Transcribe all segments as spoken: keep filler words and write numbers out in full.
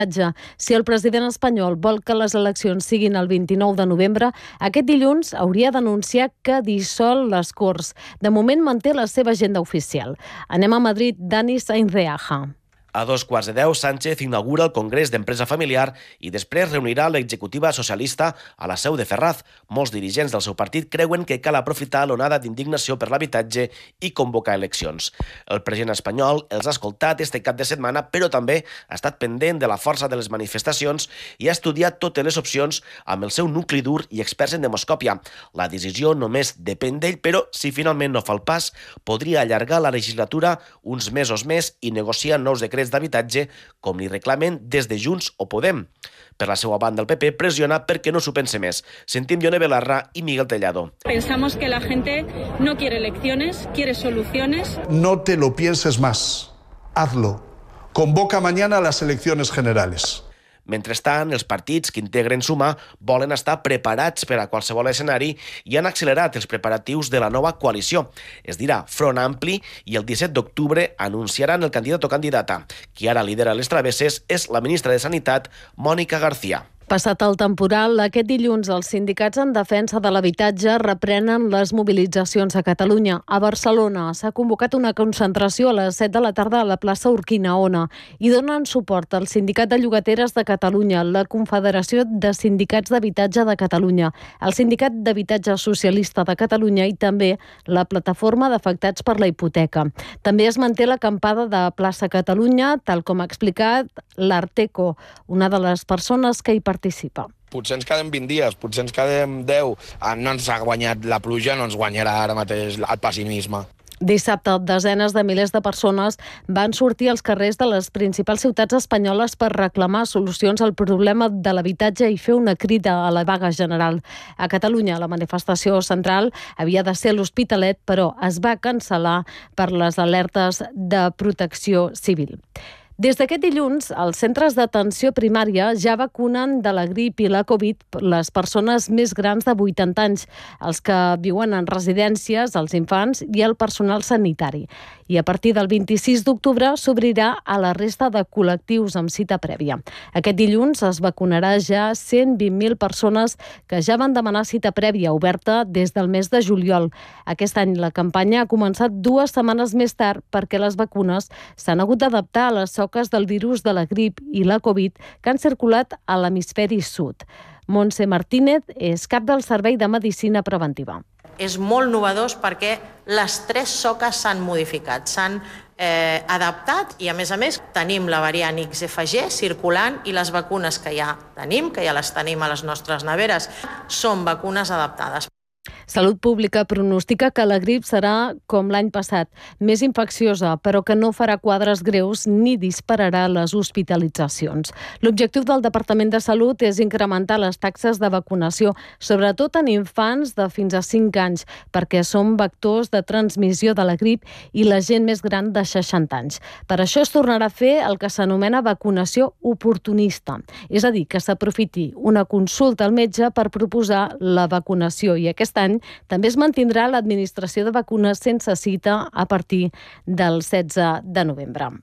Si el president espanyol vol que les eleccions siguin el vint-i-nou de novembre, aquest dilluns hauria d'anunciar que dissol les Corts. De moment manté la seva agenda oficial. Anem a Madrid, Dani Sainz-de-Aja. A dos quarts de deu, Sánchez inaugura el Congrés d'Empresa Familiar i després reunirà l'executiva socialista a la seu de Ferraz. Molts dirigents del seu partit creuen que cal aprofitar l'onada d'indignació per l'habitatge i convocar eleccions. El president espanyol els ha escoltat este cap de setmana, però també ha estat pendent de la força de les manifestacions i ha estudiat totes les opcions amb el seu nucli dur i experts en demoscòpia. La decisió només depèn d'ell, però si finalment no fa el pas, podria allargar la legislatura uns mesos més i negociar nous decrets d'habitatge, com li reclamen des de Junts o Podem. Per la seva banda, el P P pressiona perquè no s'ho pense més. Sentim Ione Belarra i Miguel Tellado. Pensamos que la gente no quiere elecciones, quiere soluciones. No te lo pienses más. Hazlo. Convoca mañana las elecciones generales. Mentrestant, els partits que integren Sumar volen estar preparats per a qualsevol escenari i han accelerat els preparatius de la nova coalició. Es dirà Front Ampli i el disset d'octubre anunciaran el candidat o candidata. Qui ara lidera les travesses és la ministra de Sanitat, Mònica García. Passat el temporal, aquest dilluns els sindicats en defensa de l'habitatge reprenen les mobilitzacions a Catalunya. A Barcelona s'ha convocat una concentració a les set de la tarda a la plaça Urquinaona i donen suport al Sindicat de Llogateres de Catalunya, la Confederació de Sindicats d'Habitatge de Catalunya, el Sindicat d'Habitatge Socialista de Catalunya i també la Plataforma d'Afectats per la Hipoteca. També es manté l'acampada de plaça Catalunya, tal com ha explicat l'Arteco, una de les persones que hi participa. Potser ens quedem vint dies, potser ens quedem deu. No ens ha guanyat la pluja, no ens guanyarà ara mateix el pessimisme. Dissabte, desenes de milers de persones van sortir als carrers de les principals ciutats espanyoles per reclamar solucions al problema de l'habitatge i fer una crida a la vaga general. A Catalunya, la manifestació central havia de ser a l'Hospitalet, però es va cancel·lar per les alertes de protecció civil. Des d'aquest dilluns, els centres d'atenció primària ja vacunen de la grip i la Covid les persones més grans de vuitanta anys, els que viuen en residències, els infants i el personal sanitari. I a partir del vint-i-sis d'octubre s'obrirà a la resta de col·lectius amb cita prèvia. Aquest dilluns es vacunarà ja cent vint mil persones que ja van demanar cita prèvia, oberta des del mes de juliol. Aquest any la campanya ha començat dues setmanes més tard perquè les vacunes s'han hagut d'adaptar a les soques del virus de la grip i la Covid que han circulat a l'hemisferi sud. Montse Martínez és cap del Servei de Medicina Preventiva. És molt novedós perquè les tres soques s'han modificat, s'han eh, adaptat i, a més a més, tenim la variant X F G circulant i les vacunes que ja tenim, que ja les tenim a les nostres neveres, són vacunes adaptades. Salut Pública pronostica que la grip serà com l'any passat, més infecciosa, però que no farà quadres greus ni dispararà les hospitalitzacions. L'objectiu del Departament de Salut és incrementar les taxes de vacunació, sobretot en infants de fins a cinc anys, perquè són vectors de transmissió de la grip i la gent més gran de seixanta anys. Per això es tornarà a fer el que s'anomena vacunació oportunista, és a dir, que s'aprofiti una consulta al metge per proposar la vacunació i aquest any també es mantindrà l'administració de vacunes sense cita a partir del setze de novembre.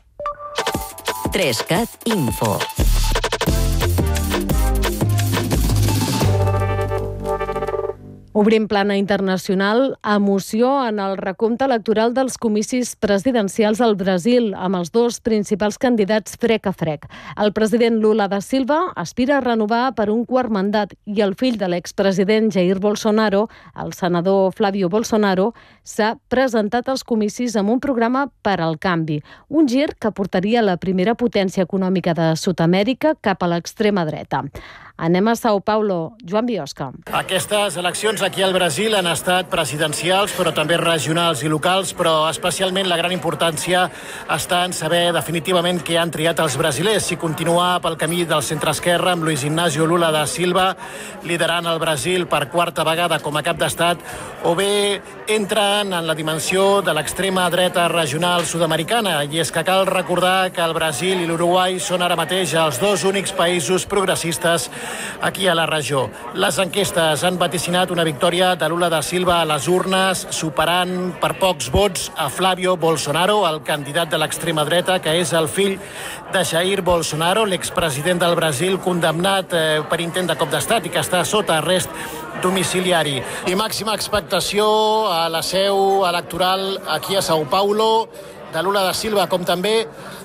Trescat Info. Obrim plana internacional, emoció en el recompte electoral dels comicis presidencials al Brasil, amb els dos principals candidats frec a frec. El president Lula da Silva aspira a renovar per un quart mandat i el fill de l'expresident Jair Bolsonaro, el senador Flávio Bolsonaro, s'ha presentat als comicis amb un programa per al canvi, un gir que portaria la primera potència econòmica de Sud-amèrica cap a l'extrema dreta. Anem a São Paulo. Joan Biosca. Aquestes eleccions aquí al Brasil han estat presidencials, però també regionals i locals, però especialment la gran importància està en saber definitivament què han triat els brasilers, si continuar pel camí del centre-esquerra amb Luiz Inácio Lula da Silva liderant el Brasil per quarta vegada com a cap d'estat, o bé entren en la dimensió de l'extrema dreta regional sud-americana. I és que cal recordar que el Brasil i l'Uruguai són ara mateix els dos únics països progressistes aquí a la regió. Les enquestes han vaticinat una victòria de Lula da Silva a les urnes, superant per pocs vots a Flávio Bolsonaro, el candidat de l'extrema dreta, que és el fill de Jair Bolsonaro, l'expresident del Brasil, condemnat eh, per intent de cop d'estat i que està sota arrest domiciliari. I màxima expectació a la seu electoral aquí a São Paulo de Lula da Silva, com també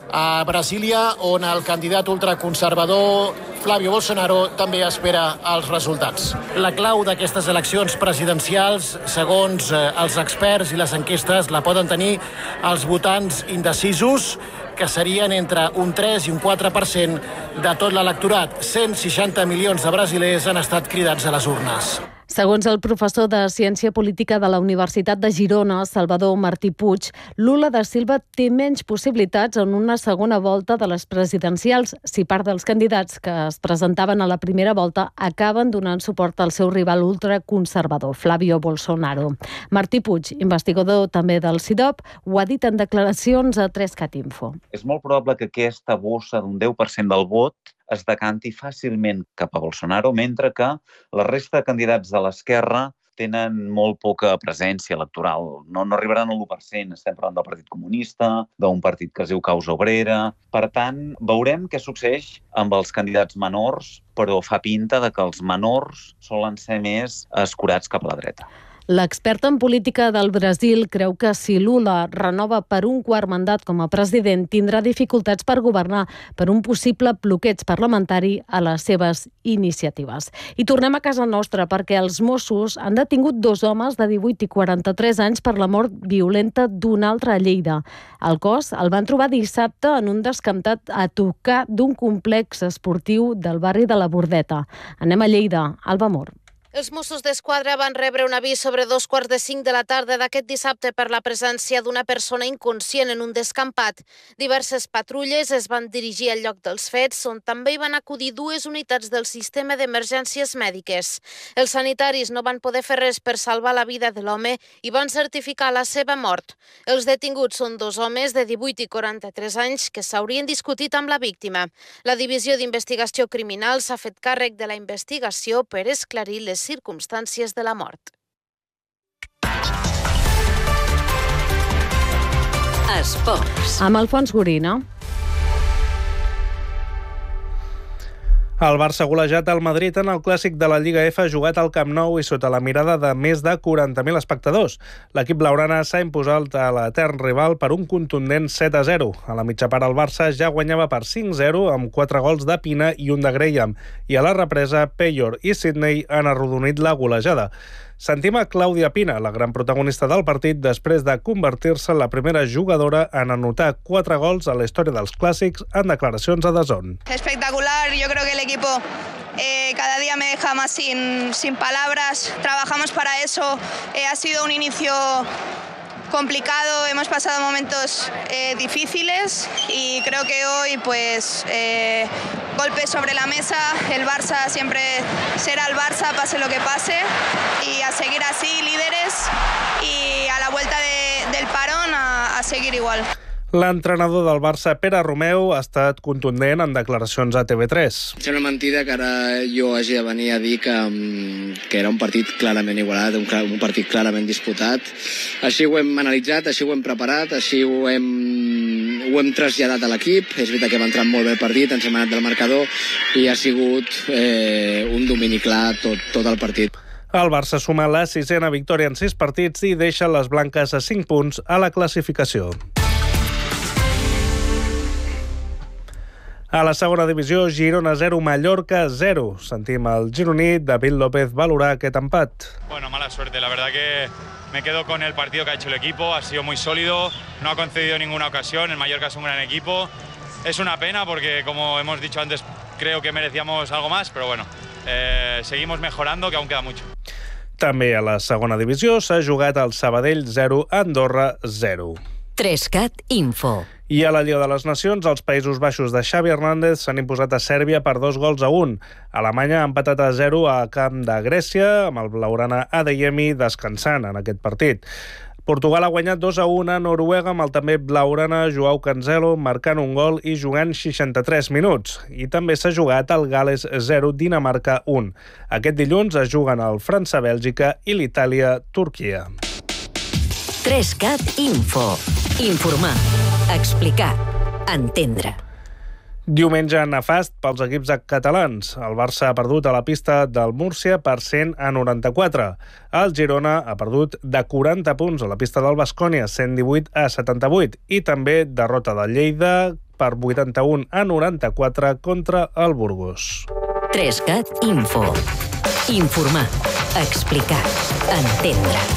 a Brasília, on el candidat ultraconservador Flávio Bolsonaro també espera els resultats. La clau d'aquestes eleccions presidencials, segons eh, els experts i les enquestes, la poden tenir els votants indecisos, que serien entre un tres i un quatre per cent de tot l'electorat. cent seixanta milions de brasilers han estat cridats a les urnes. Segons el professor de Ciència Política de la Universitat de Girona, Salvador Martí Puig, Lula da Silva té menys possibilitats en una segona volta de les presidencials si part dels candidats que es presentaven a la primera volta acaben donant suport al seu rival ultraconservador, Flávio Bolsonaro. Martí Puig, investigador també del C I D O P, ho ha dit en declaracions a tres cat info. És molt probable que aquesta bossa d'un deu per cent del vot es decanti fàcilment cap a Bolsonaro, mentre que la resta de candidats de l'esquerra tenen molt poca presència electoral. No, no arribaran a l'u per cent. Estem parlant del Partit Comunista, d'un partit que es diu Causa Obrera. Per tant, veurem què succeeix amb els candidats menors, però fa pinta de que els menors solen ser més escurats cap a la dreta. L'expert en política del Brasil creu que si Lula renova per un quart mandat com a president, tindrà dificultats per governar per un possible bloqueig parlamentari a les seves iniciatives. I tornem a casa nostra perquè els Mossos han detingut dos homes de divuit i quaranta-tres anys per la mort violenta d'un altre a Lleida. El cos el van trobar dissabte en un descampat a tocar d'un complex esportiu del barri de la Bordeta. Anem a Lleida. Alba Mor. Els Mossos d'Esquadra van rebre un avís sobre dos quarts de cinc de la tarda d'aquest dissabte per la presència d'una persona inconscient en un descampat. Diverses patrulles es van dirigir al lloc dels fets, on també hi van acudir dues unitats del sistema d'emergències mèdiques. Els sanitaris no van poder fer res per salvar la vida de l'home i van certificar la seva mort. Els detinguts són dos homes de divuit i quaranta-tres anys que s'haurien discutit amb la víctima. La Divisió d'Investigació Criminal s'ha fet càrrec de la investigació per esclarir les circumstàncies de la mort. Esports. Amb Alfons Gorina. El Barça ha golejat el Madrid en el clàssic de la Lliga F jugat al Camp Nou i sota la mirada de més de quaranta mil espectadors. L'equip blaugrana s'ha imposat a l'etern rival per un contundent set a zero. A la mitja part el Barça ja guanyava per cinc zero amb quatre gols de Pina i un de Graham. I a la represa, Payor i Sidney han arrodonit la golejada. Sentim a Clàudia Pina, la gran protagonista del partit, després de convertir-se en la primera jugadora en anotar quatre gols a la història dels clàssics en declaracions a D A Z N. Espectacular, yo creo que el equipo eh, cada día me deja más sin, sin palabras, trabajamos para eso, eh, ha sido un inicio complicado, hemos pasado momentos eh, difíciles y creo que hoy pues eh, golpes sobre la mesa, el Barça siempre será el Barça pase lo que pase y a seguir así líderes y a la vuelta de, del parón a, a seguir igual. L'entrenador del Barça, Pere Romeu, ha estat contundent en declaracions a T V tres. És una mentida que ara jo hagi de venir a dir que, que era un partit clarament igualat, un, un partit clarament disputat. Així ho hem analitzat, així ho hem preparat, així ho hem, ho hem traslladat a l'equip. És veritat que hem entrat molt bé el partit, ens hem anat del marcador i ha sigut eh, un domini clar tot, tot el partit. El Barça suma la sisena victòria en sis partits i deixa les blanques a cinc punts a la classificació. A la segona divisió, Girona zero, Mallorca zero. Sentim el gironí David López valorar aquest empat. Bueno, mala suerte. La verdad que me quedo con el partido que ha hecho el equipo. Ha sido muy sólido, no ha concedido ninguna ocasión. El Mallorca es un gran equipo. Es una pena porque, como hemos dicho antes, creo que merecíamos algo más, pero bueno, eh, seguimos mejorando, que aún queda mucho. També a la segona divisió s'ha jugat el Sabadell zero, Andorra zero. tres cat Info. I a la Lliga de les Nacions, els Països Baixos de Xavi Hernández s'han imposat a Sèrbia per dos gols a un. Alemanya ha empatat a zero a camp de Grècia, amb el blaugrana Adeyemi descansant en aquest partit. Portugal ha guanyat dos a un a Noruega amb el també blaugrana Joao Cancelo marcant un gol i jugant seixanta-tres minuts. I també s'ha jugat el Gal·les zero, Dinamarca un. Aquest dilluns es juguen el França-Bèlgica i l'Itàlia-Turquia. tres cat Info. Informar, explicar, entendre. Diumenge nefast pels equips catalans. El Barça ha perdut a la pista del Múrcia per cent a noranta-quatre. El Girona ha perdut de quaranta punts a la pista del Baskonia, cent divuit a setanta-vuit. I també derrota del Lleida per vuitanta-un a noranta-quatre contra el Burgos. tres cat Info. Informar, explicar, entendre.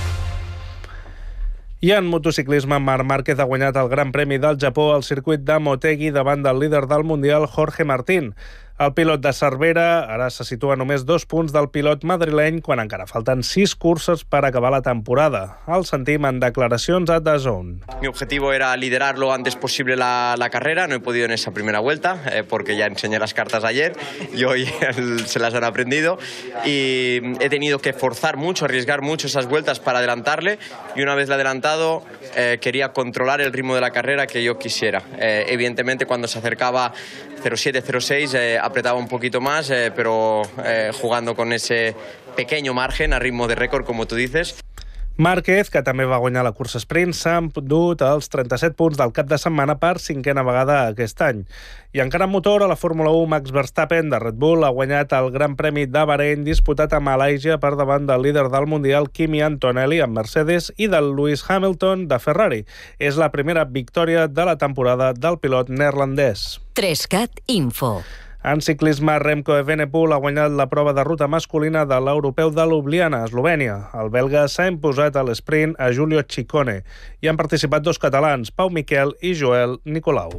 I en motociclisme, Marc Márquez ha guanyat el Gran Premi del Japó al circuit de Motegi davant del líder del Mundial, Jorge Martín. El pilot de Cervera ara se situa a només dos punts del pilot madrileny quan encara falten sis curses per acabar la temporada. El sentim en declaracions a D A Z N. Mi objetivo era liderar lo antes posible la, la carrera. No he podido en esa primera vuelta eh, porque ya enseñé las cartas ayer y hoy se las han aprendido. Y he tenido que forzar mucho, arriesgar mucho esas vueltas para adelantarle. Y una vez le adelantado, eh, quería controlar el ritmo de la carrera que yo quisiera. Eh, evidentemente, cuando se acercaba cero siete, cero seis, eh, apretaba un poquito más, eh, pero eh, jugando con ese pequeño margen a ritmo de récord, como tú dices. Márquez, que també va guanyar la cursa sprint, s'ha endut els trenta-set punts del cap de setmana per cinquena vegada aquest any. I encara en motor, a la Fórmula u, Max Verstappen, de Red Bull, ha guanyat el Gran Premi de Bahrein disputat a Malàisia per davant del líder del Mundial, Kimi Antonelli, amb Mercedes, i del Lewis Hamilton, de Ferrari. És la primera victòria de la temporada del pilot neerlandès. tres cat Info. En ciclisme, Remco Evenepoel ha guanyat la prova de ruta masculina de l'europeu de Ljubljana, Eslovènia. El belga s'ha imposat a l'esprint a Giulio Ciccone i han participat dos catalans, Pau Miquel i Joel Nicolau.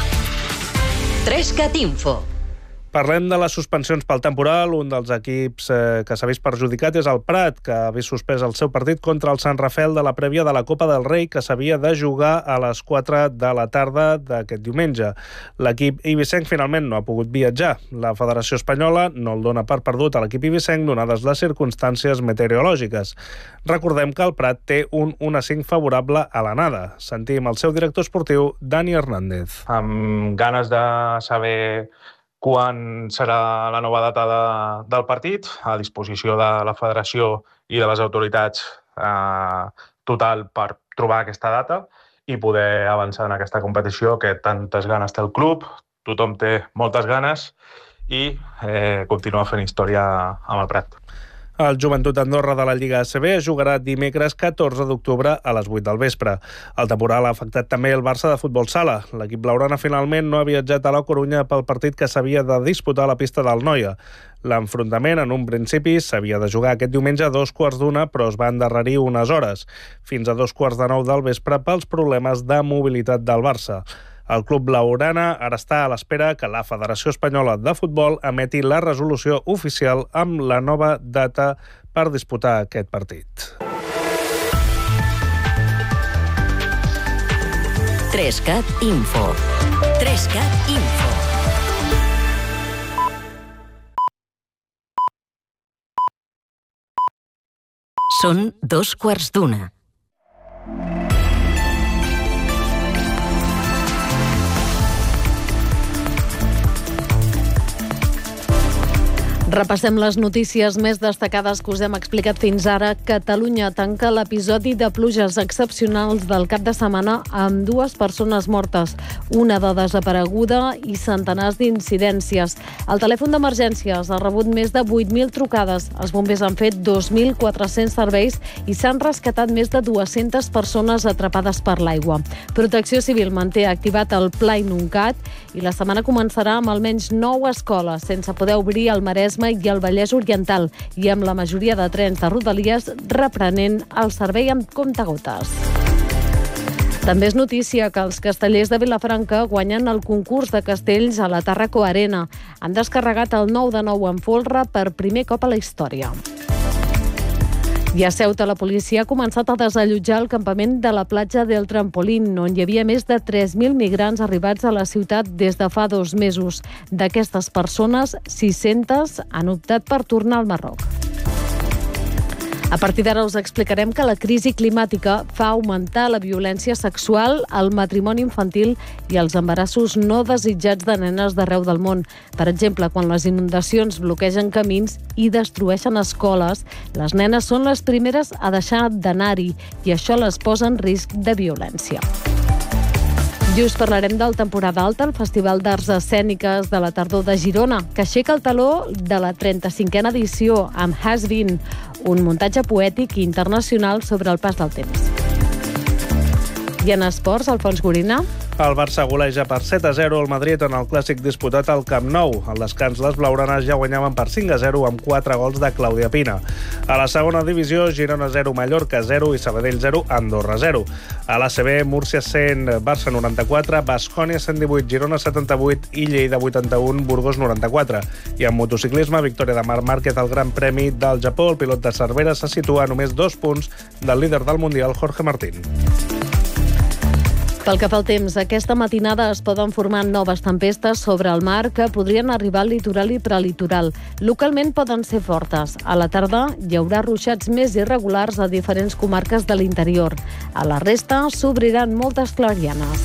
tres cat Info. Parlem de les suspensions pel temporal. Un dels equips eh, que s'ha vist perjudicat és el Prat, que ha vist suspès el seu partit contra el Sant Rafael de la prèvia de la Copa del Rei, que s'havia de jugar a les quatre de la tarda d'aquest diumenge. L'equip ibicenc finalment no ha pogut viatjar. La Federació Espanyola no el dona per perdut a l'equip ibicenc, donades les circumstàncies meteorològiques. Recordem que el Prat té un un a cinc favorable a l'anada. Sentim el seu director esportiu, Dani Hernández. Amb ganes de saber quan serà la nova data de, del partit, a disposició de la federació i de les autoritats eh, total per trobar aquesta data i poder avançar en aquesta competició que tantes ganes té el club, tothom té moltes ganes i eh, continuar fent història amb el Prat. El Joventut Andorra de la Lliga A C B jugarà dimecres catorze d'octubre a les vuit del vespre. El temporal ha afectat també el Barça de futbol sala. L'equip blaugrana finalment no ha viatjat a la Corunya pel partit que s'havia de disputar a la pista del Noia. L'enfrontament en un principi s'havia de jugar aquest diumenge a dos quarts d'una, però es va endarrerir unes hores, fins a dos quarts de nou del vespre pels problemes de mobilitat del Barça. El club blaugrana ara està a l'espera que la Federació Espanyola de Futbol emeti la resolució oficial amb la nova data per disputar aquest partit. tres cat Info. tres cat Info. Són dos quarts d'una. Repassem les notícies més destacades que us hem explicat fins ara. Catalunya tanca l'episodi de pluges excepcionals del cap de setmana amb dues persones mortes, una de desapareguda i centenars d'incidències. El telèfon d'emergències ha rebut més de vuit mil trucades. Els bombers han fet dos mil quatre-cents serveis i s'han rescatat més de dues-centes persones atrapades per l'aigua. Protecció Civil manté activat el Pla Inuncat i la setmana començarà amb almenys nou escoles sense poder obrir al Maresme i el Vallès Oriental i amb la majoria de trens de Rodalies reprenent el servei amb comptagotes. També és notícia que els castellers de Vilafranca guanyen el concurs de castells a la Tàrraco Arena. Han descarregat el nou de nou en folre per primer cop a la història. I a Ceuta, la policia ha començat a desallotjar el campament de la platja del Trampolín, on hi havia més de tres mil migrants arribats a la ciutat des de fa dos mesos. D'aquestes persones, sis-centes han optat per tornar al Marroc. A partir d'ara us explicarem que la crisi climàtica fa augmentar la violència sexual, el matrimoni infantil i els embarassos no desitjats de nenes d'arreu del món. Per exemple, quan les inundacions bloquegen camins i destrueixen escoles, les nenes són les primeres a deixar d'anar-hi i això les posa en risc de violència. I us parlarem del Temporada Alta, el Festival d'Arts Escèniques de la tardor de Girona, que aixeca el taló de la trenta-cinquena edició amb Has Been, un muntatge poètic internacional sobre el pas del temps. I en esports, Alfons Gorina. El Barça goleja per set a zero al Madrid en el clàssic disputat al Camp Nou. Al descans, les blaugranes ja guanyaven per cinc a zero amb quatre gols de Clàudia Pina. A la segona divisió, Girona zero, Mallorca zero i Sabadell zero, Andorra zero. A l'A C B, Múrcia cent, Barça noranta-quatre, Baskonia cent divuit, Girona setanta-vuit i Lleida vuitanta-un, Burgos noranta-quatre. I en motociclisme, victòria de Marc Márquez al Gran Premi del Japó. El pilot de Cervera se situa a només dos punts del líder del Mundial, Jorge Martín. Pel que fa al temps, aquesta matinada es poden formar noves tempestes sobre el mar que podrien arribar al litoral i prelitoral. Localment poden ser fortes. A la tarda hi haurà ruixats més irregulars a diferents comarques de l'interior. A la resta s'obriran moltes clarianes.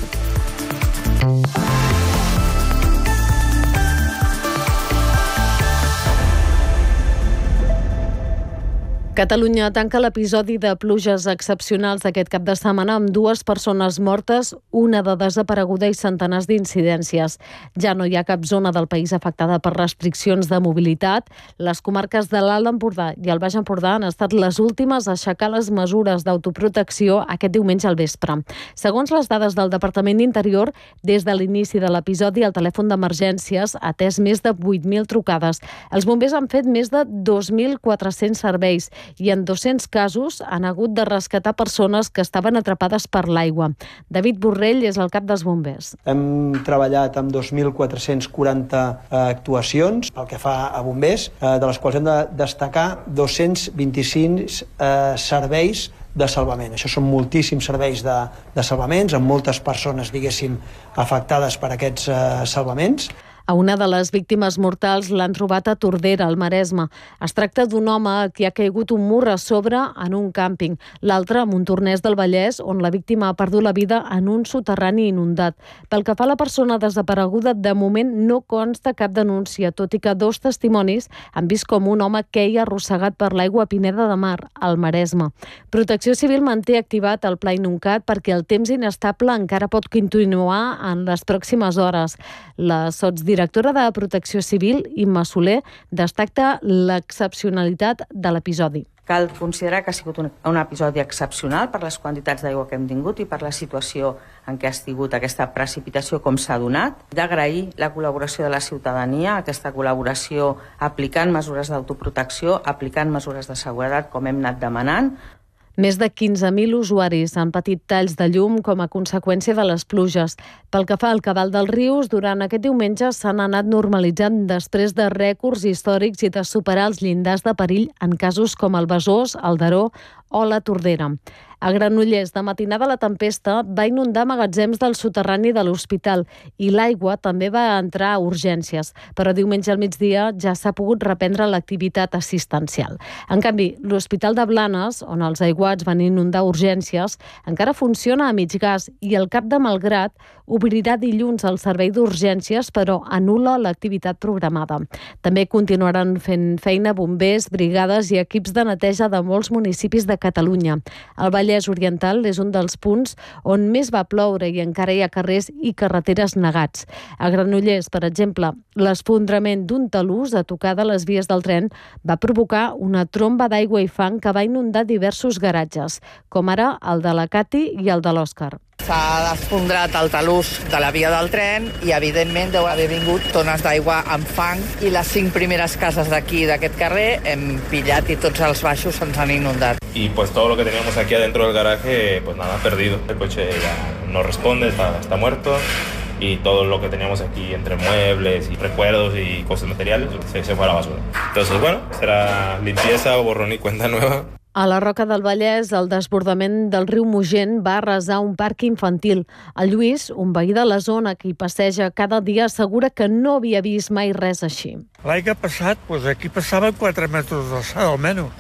Catalunya tanca l'episodi de pluges excepcionals d'aquest cap de setmana amb dues persones mortes, una de desapareguda i centenars d'incidències. Ja no hi ha cap zona del país afectada per restriccions de mobilitat. Les comarques de l'Alt Empordà i el Baix Empordà han estat les últimes a aixecar les mesures d'autoprotecció aquest diumenge al vespre. Segons les dades del Departament d'Interior, des de l'inici de l'episodi, el telèfon d'emergències ha atès més de vuit mil trucades. Els bombers han fet més de dos mil quatre-cents serveis i en dos-cents casos han hagut de rescatar persones que estaven atrapades per l'aigua. David Borrell és el cap dels bombers. Hem treballat amb dos mil quatre-cents quaranta actuacions pel que fa a bombers, de les quals hem de destacar dos-cents vint-i-cinc eh, serveis de salvament. Això són moltíssims serveis de, de salvaments, amb moltes persones, diguéssim, afectades per aquests eh, salvaments. A una de les víctimes mortals l'han trobat a Tordera, al Maresme. Es tracta d'un home a qui ha caigut un mur a sobre en un càmping. L'altre, a Montornès del Vallès, on la víctima ha perdut la vida en un soterrani inundat. Pel que fa a la persona desapareguda, de moment no consta cap denúncia, tot i que dos testimonis han vist com un home queia arrossegat per l'aigua a Pineda de Mar, al Maresme. Protecció Civil manté activat el Pla Inuncat perquè el temps inestable encara pot continuar en les pròximes hores. La sotsdirectora directora de Protecció Civil, Imma Soler, destaca l'excepcionalitat de l'episodi. Cal considerar que ha sigut un, un episodi excepcional per les quantitats d'aigua que hem tingut i per la situació en què ha estat aquesta precipitació com s'ha donat. D'agrair la col·laboració de la ciutadania, aquesta col·laboració aplicant mesures d'autoprotecció, aplicant mesures de seguretat com hem anat demanant. Més de quinze mil usuaris han patit talls de llum com a conseqüència de les pluges. Pel que fa al cabal dels rius, durant aquest diumenge s'han anat normalitzant després de rècords històrics i de superar els llindars de perill en casos com el Besòs, el Daró o la Tordera. A Granollers, de matinada la tempesta va inundar magatzems del soterrani de l'hospital i l'aigua també va entrar a urgències, però diumenge al migdia ja s'ha pogut reprendre l'activitat assistencial. En canvi, l'Hospital de Blanes, on els aiguats van inundar urgències, encara funciona a mig gas i el Cap de Malgrat obrirà dilluns el servei d'urgències, però anul·la l'activitat programada. També continuaran fent feina bombers, brigades i equips de neteja de molts municipis de Catalunya. El Vallès Oriental és un dels punts on més va ploure i encara hi ha carrers i carreteres negats. A Granollers, per exemple, l'esfondrament d'un talús a tocar de les vies del tren va provocar una tromba d'aigua i fang que va inundar diversos garatges, com ara el de la Cati i el de l'Òscar. S'ha desfondrat el talús de la via del tren i, evidentment, deu haver vingut tones d'aigua amb fang i les cinc primeres cases d'aquí, d'aquest carrer, hem pillat i tots els baixos se'ns han inundat. Y pues todo lo que teníamos aquí adentro del garaje, pues nada, perdido. El coche ya no responde, está, está muerto. Y todo lo que teníamos aquí entre muebles y recuerdos y cosas materiales se, se fue a la basura. Entonces, bueno, será limpieza, borrón y cuenta nueva. A la Roca del Vallès, el desbordament del riu Mogent va arrasar un parc infantil. El Lluís, un veí de la zona que hi passeja cada dia, assegura que no havia vist mai res així. L'any que passat, doncs aquí passaven quatre metres d'alçada, almenys.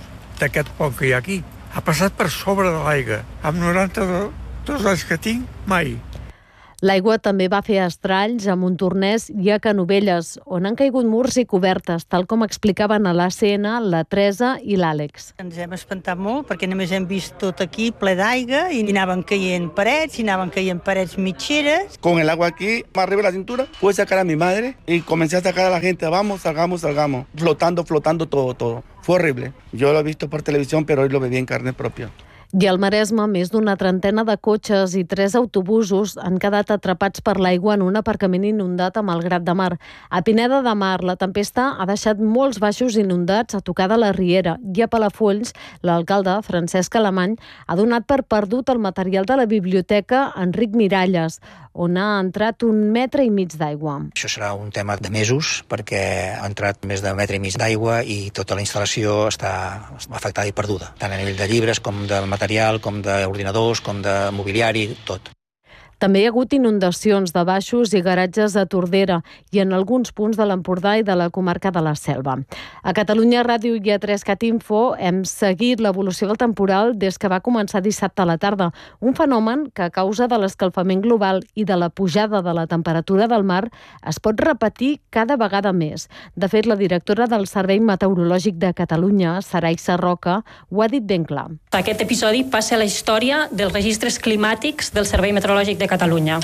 d'aquest pont que hi ha aquí. Ha passat per sobre de l'aigua. Amb noranta-dos anys que tinc, mai. L'aigua també va fer estralls a Montornès i a Canovelles, on han caigut murs i cobertes, tal com explicaven a l'A C N la Teresa i l'Àlex. Ens hem espantat molt perquè només hem vist tot aquí ple d'aigua i anaven caient parets, i anaven caient parets mitgeres. Con el agua aquí, más arriba de la cintura, pude sacar a mi madre y comencé a sacar a la gente, vamos, salgamos, salgamos, flotando, flotando todo, todo. Fue horrible. Yo lo he visto por televisión, pero hoy lo viví en carne propia. I al Maresme, més d'una trentena de cotxes i tres autobusos han quedat atrapats per l'aigua en un aparcament inundat a Malgrat de Mar. A Pineda de Mar, la tempesta ha deixat molts baixos inundats a tocar de la Riera, i a Palafolls, l'alcalde, Francesc Alemany, ha donat per perdut el material de la biblioteca Enric Miralles, on ha entrat un metre i mig d'aigua. Això serà un tema de mesos, perquè ha entrat més d'un metre i mig d'aigua i tota la instal·lació està afectada i perduda, tant a nivell de llibres com de material, com d'ordinadors, com de mobiliari, tot. També hi ha hagut inundacions de baixos i garatges a Tordera i en alguns punts de l'Empordà i de la comarca de la Selva. A Catalunya Ràdio i a tres cat Info hem seguit l'evolució del temporal des que va començar dissabte a la tarda, un fenomen que a causa de l'escalfament global i de la pujada de la temperatura del mar es pot repetir cada vegada més. De fet, la directora del Servei Meteorològic de Catalunya, Sarai Sarroca, ho ha dit ben clar. Aquest episodi passa a la història dels registres climàtics del Servei Meteorològic de Catalunya.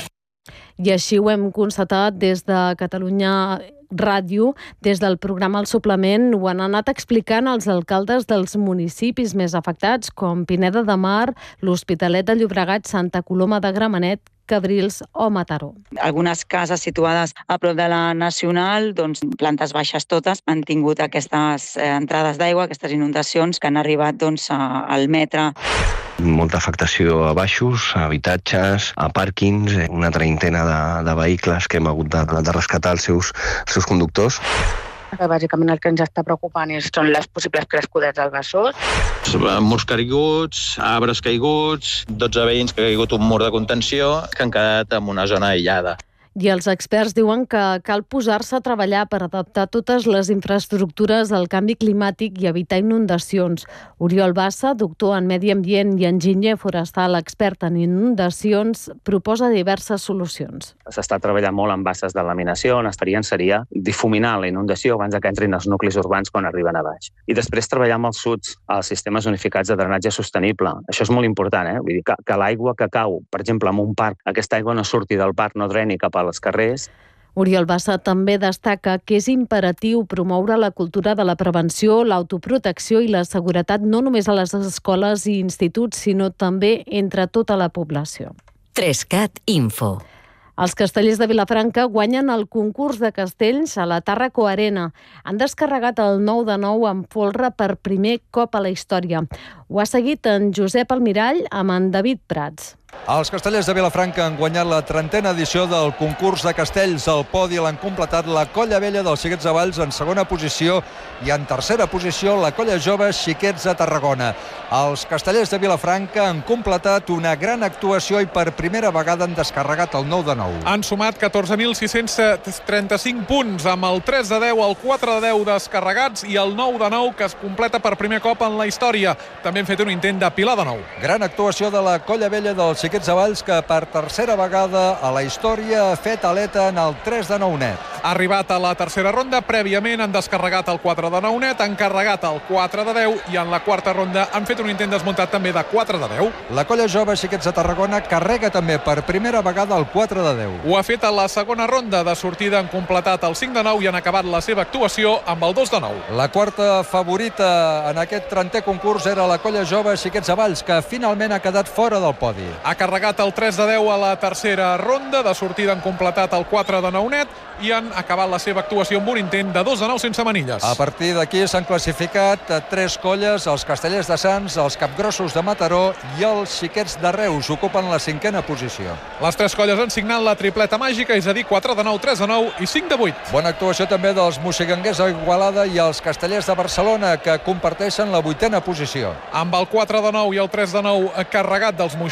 I així ho hem constatat des de Catalunya Ràdio, des del programa El Suplement, ho han anat explicant els alcaldes dels municipis més afectats, com Pineda de Mar, l'Hospitalet de Llobregat, Santa Coloma de Gramenet, Cabrils o Mataró. Algunes cases situades a prop de la Nacional, doncs plantes baixes totes, han tingut aquestes entrades d'aigua, aquestes inundacions que han arribat doncs, al metre. Molta afectació a baixos, a habitatges, a pàrquings, una treintena de, de vehicles que hem hagut de, de rescatar els seus, els seus conductors. Bàsicament el que ens està preocupant són les possibles crescudes del Besòs. Murs caiguts, arbres caiguts, dotze veïns que ha caigut un mur de contenció que han quedat en una zona aïllada. I els experts diuen que cal posar-se a treballar per adaptar totes les infraestructures al canvi climàtic i evitar inundacions. Oriol Bassa, doctor en Medi Ambient i enginyer forestal expert en inundacions, proposa diverses solucions. S'està treballant molt en basses de laminació, on l'experiència seria difuminar la inundació abans que entrin els nuclis urbans quan arriben a baix. I després treballar amb els suds, als sistemes unificats de drenatge sostenible. Això és molt important, eh? Vull dir que, que l'aigua que cau, per exemple, en un parc, aquesta aigua no surti del parc, no dreni cap a als carrers. Oriol Bassa també destaca que és imperatiu promoure la cultura de la prevenció, l'autoprotecció i la seguretat no només a les escoles i instituts, sinó també entre tota la població. tres cat Info. Els castellers de Vilafranca guanyen el concurs de castells a la Tàrraco Arena. Han descarregat el nou de nou amb folre per primer cop a la història. Ho ha seguit en Josep Almirall amb en David Prats. Els castellers de Vilafranca han guanyat la trentena edició del concurs de castells. Al podi l'han completat la Colla Vella dels Xiquets de Valls en segona posició i en tercera posició la Colla Jove Xiquets de Tarragona. Els castellers de Vilafranca han completat una gran actuació i per primera vegada han descarregat el nou de nou. Han sumat catorze mil sis-cents trenta-cinc punts amb el tres de deu, el quatre de deu descarregats i el nou de nou que es completa per primer cop en la història. També han fet un intent de pilar de nou. Gran actuació de la Colla Vella dels Xiquets de Valls que per tercera vegada a la història ha fet aleta en el tres de nou net. Ha arribat a la tercera ronda, prèviament han descarregat el quatre de nou net, han carregat el quatre de deu i en la quarta ronda han fet un intent desmuntat també de quatre de deu. La Colla Jove Xiquets de Tarragona carrega també per primera vegada el quatre de deu. Ho ha fet a la segona ronda, de sortida han completat el cinc de nou i han acabat la seva actuació amb el dos de nou. La quarta favorita en aquest trentè concurs era la Colla Jove Xiquets de Valls, que finalment ha quedat fora del podi. Ha carregat el tres de deu a la tercera ronda, de sortida han completat el quatre de nou net i han acabat la seva actuació amb un intent de dos de nou sense manilles. A partir d'aquí s'han classificat tres colles, els Castellers de Sants, els Capgrossos de Mataró i els Xiquets de Reus, ocupen la cinquena posició. Les tres colles han signat la tripleta màgica, és a dir, quatre de nou, tres de nou i cinc de vuit. Bona actuació també dels moxiganguers de Igualada i els Castellers de Barcelona, que comparteixen la vuitena posició. Amb el quatre de nou i el tres de nou carregat dels moxiganguers,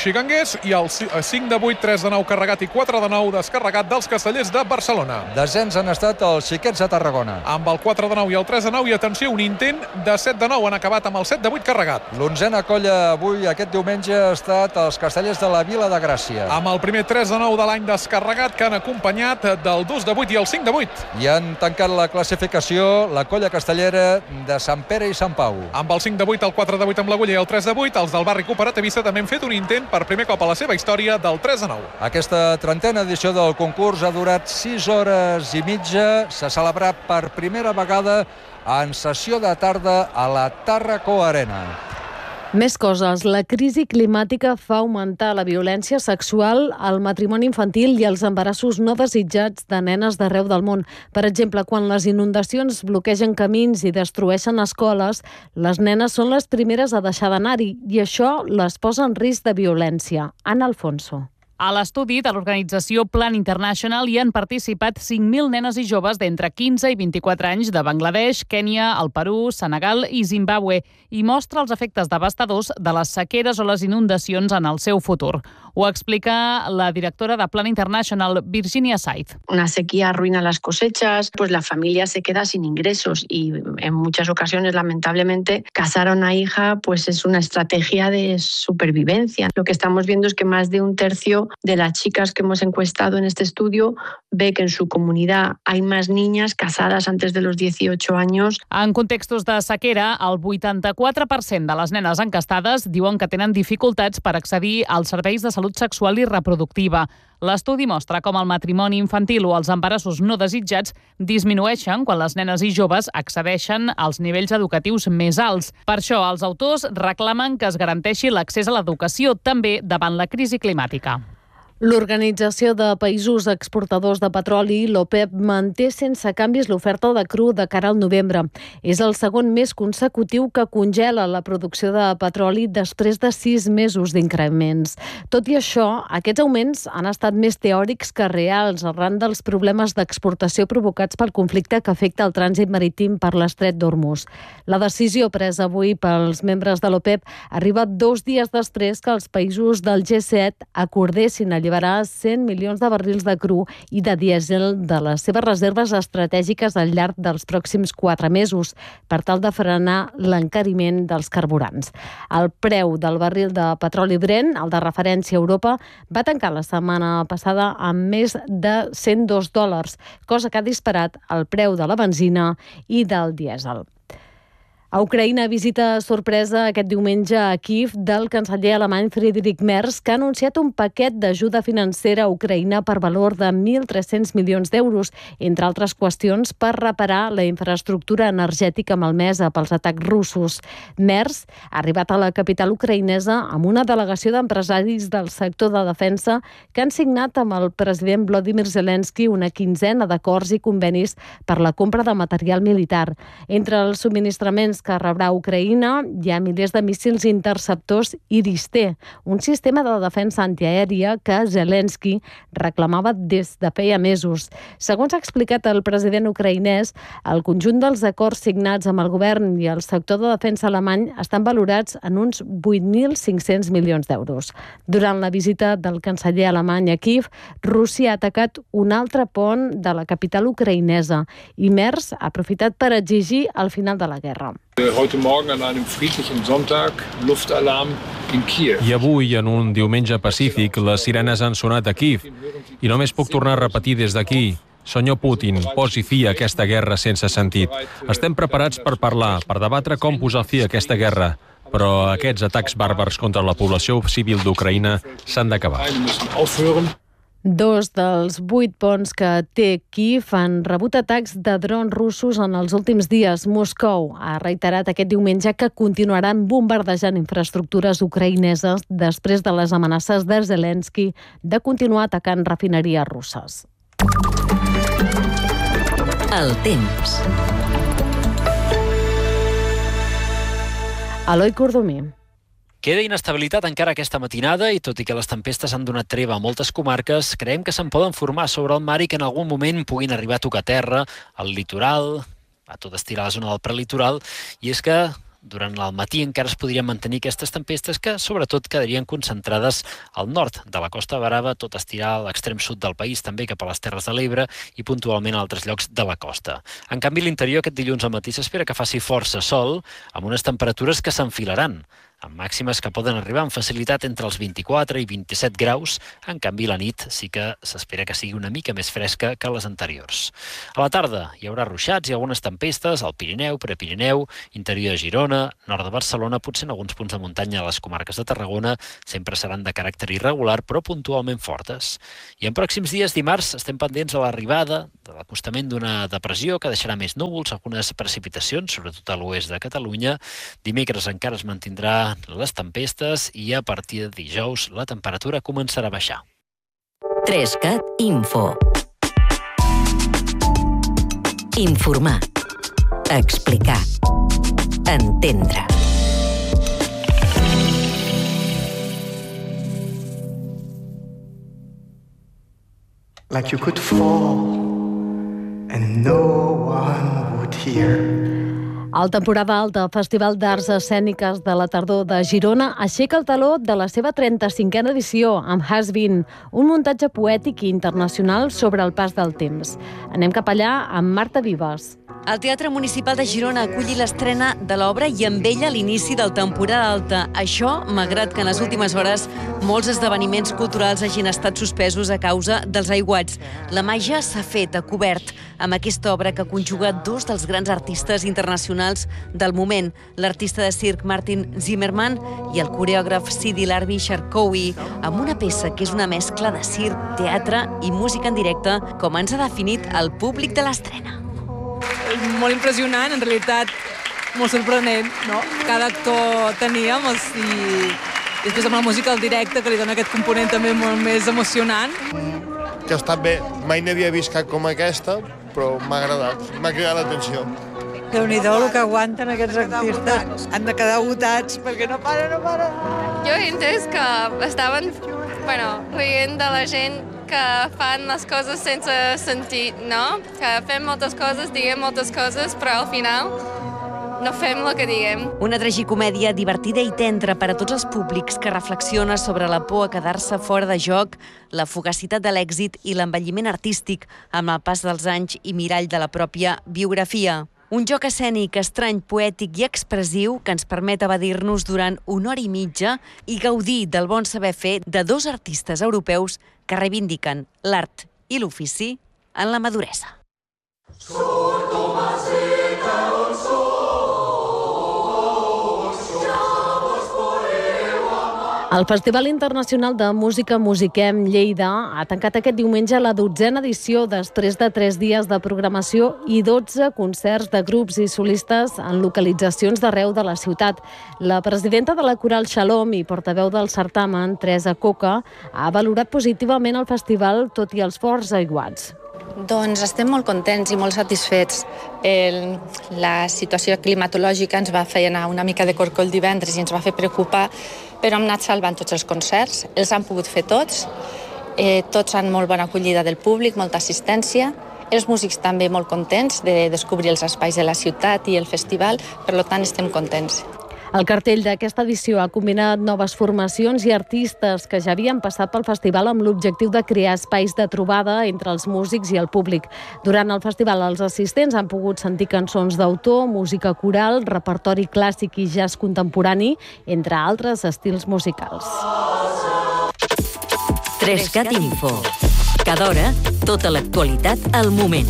tres i el cinc de vuit, tres de nou carregat i quatre de nou descarregat dels Castellers de Barcelona. Desens han estat els Xiquets de Tarragona. Amb el quatre de nou i el tres de nou i atenció, un intent de set de nou, han acabat amb el set de vuit carregat. L'onzena colla avui aquest diumenge ha estat els Castellers de la Vila de Gràcia. Amb el primer tres de nou de l'any descarregat que han acompanyat del dos de vuit i el cinc de vuit. I han tancat la classificació la colla castellera de Sant Pere i Sant Pau. Amb el cinc de vuit, el quatre de vuit amb l'Agulla i el tres de vuit, els del barri cooperativista també han fet un intent per primer cop a la seva història del tres de nou. Aquesta trentena edició del concurs ha durat sis hores i mitja. S'ha celebrat per primera vegada en sessió de tarda a la Tàrraco Arena. Més coses. La crisi climàtica fa augmentar la violència sexual, el matrimoni infantil i els embarassos no desitjats de nenes d'arreu del món. Per exemple, quan les inundacions bloquegen camins i destrueixen escoles, les nenes són les primeres a deixar d'anar-hi i això les posa en risc de violència. Ana Alfonso. A l'estudi de l'organització Plan International hi han participat cinc mil nenes i joves d'entre quinze i vint-i-quatre anys de Bangladesh, Kènia, el Perú, Senegal i Zimbàbue i mostra els efectes devastadors de les sequeres o les inundacions en el seu futur. Ho explica la directora de Plan International, Virginia Said. Una sequía arruina las cosechas, pues la familia se queda sin ingresos y en muchas ocasiones, lamentablemente, casar a una hija pues es una estrategia de supervivencia. Lo que estamos viendo es que más de un tercio de las chicas que hemos encuestado en este estudio ve que en su comunidad hay más niñas casadas antes de los dieciocho años. En contextos de sequera, el vuitanta-quatre per cent de les nenes encastades diuen que tenen dificultats per accedir als serveis de salut sexual i reproductiva. L'estudi mostra com el matrimoni infantil o els embarassos no desitjats disminueixen quan les nenes i joves accedeixen als nivells educatius més alts. Per això, els autors reclamen que es garanteixi l'accés a l'educació també davant la crisi climàtica. L'Organització de Països Exportadors de Petroli, l'OPEP, manté sense canvis l'oferta de cru de cara al novembre. És el segon mes consecutiu que congela la producció de petroli després de sis mesos d'increments. Tot i això, aquests augments han estat més teòrics que reals arran dels problemes d'exportació provocats pel conflicte que afecta el trànsit marítim per l'estret d'Hormuz. La decisió presa avui pels membres de l'OPEP arriba dos dies després que els països del G set acordessin alliberar cent milions de barrils de cru i de dièsel de les seves reserves estratègiques al llarg dels pròxims quatre mesos per tal de frenar l'encariment dels carburants. El preu del barril de petroli Brent, el de referència a Europa, va tancar la setmana passada amb més de cent dos dòlars, cosa que ha disparat el preu de la benzina i del dièsel. A Ucraïna, visita sorpresa aquest diumenge a Kíev del canceller alemany Friedrich Merz, que ha anunciat un paquet d'ajuda financera a Ucraïna per valor de mil tres-cents milions d'euros, entre altres qüestions per reparar la infraestructura energètica malmesa pels atacs russos. Merz ha arribat a la capital ucraïnesa amb una delegació d'empresaris del sector de defensa que han signat amb el president Volodymyr Zelensky una quinzena d'acords i convenis per la compra de material militar. Entre els subministraments que rebrà Ucraïna hi ha milers de míssils interceptors Iris-T, un sistema de defensa antiaèria que Zelensky reclamava des de feia mesos. Segons ha explicat el president ucraïnès, el conjunt dels acords signats amb el govern i el sector de defensa alemany estan valorats en uns vuit mil cinc-cents milions d'euros. Durant la visita del canceller alemany a Kíev, Rússia ha atacat un altre pont de la capital ucraïnesa i Merz ha aprofitat per exigir el final de la guerra. Heute Morgen an einem friedlichen Sonntag, Luftalarm in Kiev. I avui, en un diumenge pacífic, les sirenes han sonat a Kíev. I només puc tornar a repetir des d'aquí. Senyor Putin, posi fi a aquesta guerra sense sentit. Estem preparats per parlar, per debatre com posar fi a aquesta guerra. Però aquests atacs bàrbars contra la població civil d'Ucraïna s'han d'acabar. Dos dels vuit ponts que té Kíev han rebut atacs de drons russos en els últims dies. Moscou ha reiterat aquest diumenge que continuaran bombardejant infraestructures ucraïneses després de les amenaces de Zelensky de continuar atacant refineries russes. El temps. Eloi Cordomí. Queda inestabilitat encara aquesta matinada i tot i que les tempestes han donat treva a moltes comarques, creiem que se'n poden formar sobre el mar i que en algun moment puguin arribar a tocar terra, al litoral, a tot estirar la zona del prelitoral, i és que Durant el matí encara es podrien mantenir aquestes tempestes que, sobretot, quedarien concentrades al nord de la Costa Brava, tot estirar a l'extrem sud del país, també cap a les Terres de l'Ebre i puntualment a altres llocs de la costa. En canvi, a l'interior aquest dilluns al matí s'espera que faci força sol, amb unes temperatures que s'enfilaran, amb màximes que poden arribar amb facilitat entre els vint-i-quatre i vint-i-set graus. En canvi, la nit sí que s'espera que sigui una mica més fresca que les anteriors. A la tarda hi haurà ruixats i algunes tempestes al Pirineu, Prepirineu, interior de Girona, nord de Barcelona, potser en alguns punts de muntanya a les comarques de Tarragona, sempre seran de caràcter irregular, però puntualment fortes. I en pròxims dies, dimarts, estem pendents a l'arribada de l'acostament d'una depressió que deixarà més núvols, algunes precipitacions, sobretot a l'oest de Catalunya. Dimecres encara es mantindrà les tempestes i a partir de dijous la temperatura començarà a baixar. trescat Info. Informar. Explicar. Entendre. Like you could fall and no one would hear. El temporada alta Festival d'Arts Escèniques de la Tardor de Girona aixeca el taló de la seva trenta-cinquena edició amb Has Been, un muntatge poètic i internacional sobre el pas del temps. Anem cap allà amb Marta Vives. El Teatre Municipal de Girona aculli l'estrena de l'obra i amb ella l'inici del temporada alta. Això, malgrat que en les últimes hores molts esdeveniments culturals hagin estat suspesos a causa dels aiguats. La màgia s'ha fet a cobert amb aquesta obra que conjuga dos dels grans artistes internacionals del moment, l'artista de circ Martin Zimmerman i el coreògraf Sidi Larbi Sharkowi, amb una peça que és una mescla de circ, teatre i música en directe, com ens ha definit el públic de l'estrena. Molt impressionant, en realitat molt sorprenent, no? Cada actor teníem i després amb la música al directe que li dona aquest component també molt més emocionant. Que ha estat bé, mai n'havia vist cap com aquesta, però m'ha agradat, m'ha cridat l'atenció. Déu-n'hi-do el que aguanten aquests artistes. Han de quedar agotats perquè no para, no para. Jo he entès que estaven, bueno, rient de la gent que fan les coses sense sentit, no? Que fem moltes coses, diguem moltes coses, però al final no fem el que diguem. Una tragicomèdia divertida i tendra per a tots els públics que reflexiona sobre la por a quedar-se fora de joc, la fugacitat de l'èxit i l'envelliment artístic amb el pas dels anys i mirall de la pròpia biografia. Un joc escènic estrany, poètic i expressiu que ens permet evadir-nos durant una hora i mitja i gaudir del bon saber fer de dos artistes europeus que reivindiquen l'art i l'ofici en la maduresa. El Festival Internacional de Música Musiquem Lleida ha tancat aquest diumenge la dotzena edició després de tres dies de programació i dotze concerts de grups i solistes en localitzacions d'arreu de la ciutat. La presidenta de la Coral Shalom i portaveu del certamen, Teresa Coca, ha valorat positivament el festival tot i els forts aiguats. Doncs estem molt contents i molt satisfets. El, la situació climatològica ens va fer anar una mica de corcoll divendres i ens va fer preocupar, però hem anat salvant tots els concerts, els han pogut fer tots, eh, tots han molt bona acollida del públic, molta assistència, els músics també molt contents de descobrir els espais de la ciutat i el festival, per tant estem contents. El cartell d'aquesta edició ha combinat noves formacions i artistes que ja havien passat pel festival amb l'objectiu de crear espais de trobada entre els músics i el públic. Durant el festival, els assistents han pogut sentir cançons d'autor, música coral, repertori clàssic i jazz contemporani, entre altres estils musicals. trescat Info. Cada hora, tota l'actualitat al moment.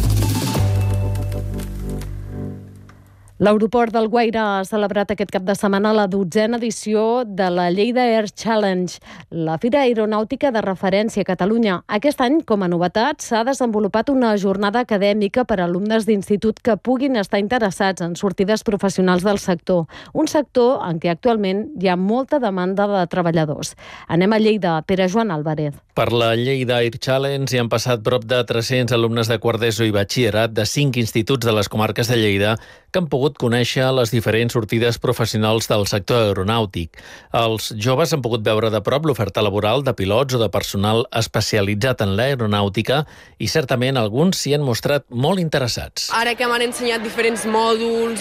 L'aeroport d'Alguaire ha celebrat aquest cap de setmana la dotzena edició de la Lleida Air Challenge, la fira aeronàutica de referència a Catalunya. Aquest any, com a novetat, s'ha desenvolupat una jornada acadèmica per a alumnes d'institut que puguin estar interessats en sortides professionals del sector, un sector en què actualment hi ha molta demanda de treballadors. Anem a Lleida, Pere Joan Álvarez. Per la Lleida Air Challenge hi han passat prop de tres-cents alumnes de quart d'ESO i batxillerat de cinc instituts de les comarques de Lleida que han pogut conèixer les diferents sortides professionals del sector aeronàutic. Els joves han pogut veure de prop l'oferta laboral de pilots o de personal especialitzat en l'aeronàutica i certament alguns s'hi han mostrat molt interessats. Ara que m'han ensenyat diferents mòduls,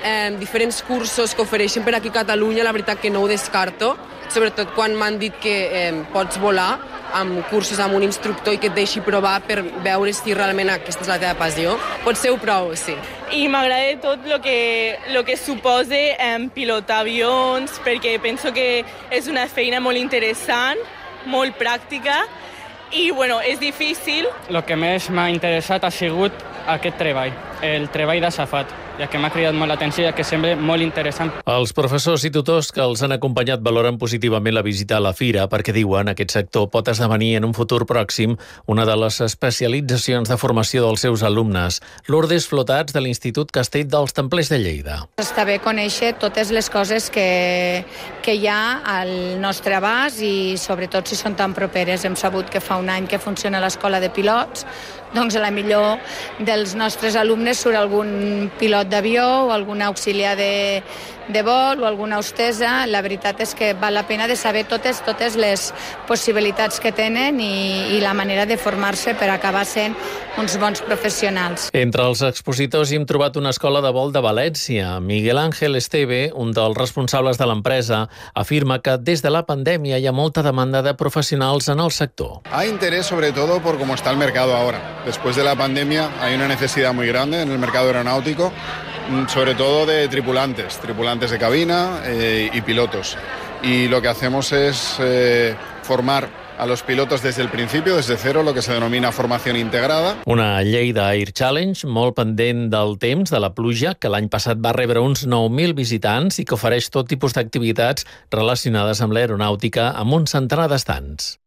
eh, diferents cursos que ofereixen per aquí a Catalunya, la veritat que no ho descarto, sobretot quan m'han dit que eh, pots volar amb cursos amb un instructor i que et deixi provar per veure si realment aquesta és la teva passió. Potser ho provo, sí. I m'agrada tot el que, lo que suposa eh, pilotar avions, perquè penso que és una feina molt interessant, molt pràctica, i bueno, és difícil. El que més m'ha interessat ha sigut aquest treball, el treball d'azafat, ja que m'ha cridat molt l'atenció, ja que sembla molt interessant. Els professors i tutors que els han acompanyat valoren positivament la visita a la fira perquè diuen que aquest sector pot esdevenir en un futur pròxim una de les especialitzacions de formació dels seus alumnes. Lourdes Flotats, de l'Institut Castell dels Templers de Lleida. Està bé conèixer totes les coses que, que hi ha al nostre abast i sobretot si són tan properes. Hem sabut que fa un any que funciona l'escola de pilots, doncs a la millor dels nostres alumnes surt algun pilot d'avió o algun auxiliar de, de vol o alguna hostessa. La veritat és que val la pena de saber totes, totes les possibilitats que tenen i, i la manera de formar-se per acabar sent uns bons professionals. Entre els expositors hi hem trobat una escola de vol de València. Miguel Ángel Esteve, un dels responsables de l'empresa, afirma que des de la pandèmia hi ha molta demanda de professionals en el sector. Hay interés sobre todo por cómo está el mercado ahora. Después de la pandemia hay una necesidad muy grande en el mercado aeronáutico, sobre todo de tripulantes, tripulantes de cabina eh, y pilotos. Y lo que hacemos es eh, formar a los pilotos desde el principio, desde cero, lo que se denomina formación integrada. Una Lleida Air Challenge molt pendent del temps, de la pluja, que l'any passat va rebre uns nou mil visitants i que ofereix tot tipus d'activitats relacionades amb l'aeronàutica amb un centenar d'estants.